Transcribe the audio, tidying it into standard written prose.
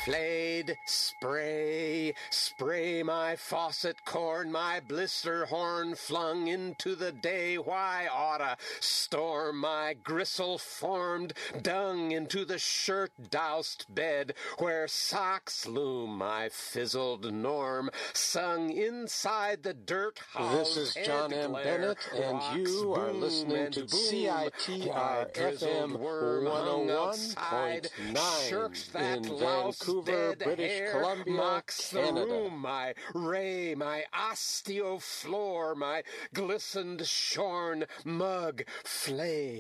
Flayed, spray, spray my faucet corn, my blister horn flung into the day. Why oughta storm my gristle-formed dung into the shirt-doused bed, where socks loom my fizzled norm, sung inside the dirt house. This is John M. Bennett, and you are listening to CITR FM 101.9 in Vancouver, British Columbia, Canada. Room, my ray, my osteofloor, my glistened shorn mug flay.